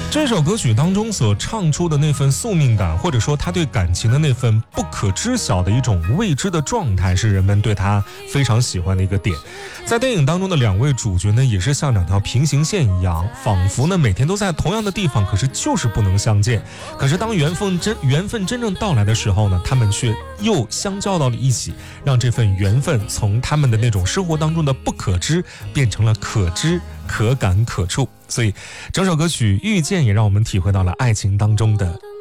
这首歌曲当中所唱出的那份宿命感，或者说他对感情的那份不可知晓的一种未知的状态，是人们对他非常喜欢的一个点。在电影当中的两位主角呢，也是像两条平行线一样，仿佛呢每天都在同样的地方，可是就是不能相见。可是当缘分真正到来的时候呢，他们却又相交到了一起，让这份缘分从他们的那种生活当中的不可知变成了可知、可感、可触。所以整首歌曲《遇见》也让我们体会到了爱情当中的